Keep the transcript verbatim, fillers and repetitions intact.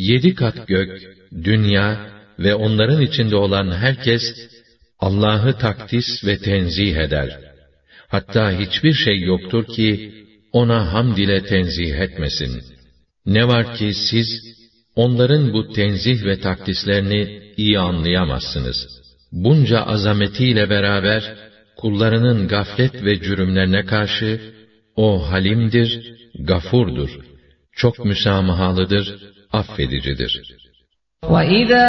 Yedi kat gök, dünya ve onların içinde olan herkes, Allah'ı takdis ve tenzih eder. Hatta hiçbir şey yoktur ki, ona hamd ile tenzih etmesin. Ne var ki siz, onların bu tenzih ve takdislerini iyi anlayamazsınız. Bunca azametiyle beraber, kullarının gaflet ve cürümlerine karşı, o halimdir, gafurdur, çok müsamahalıdır, affedicidir. وَإِذَا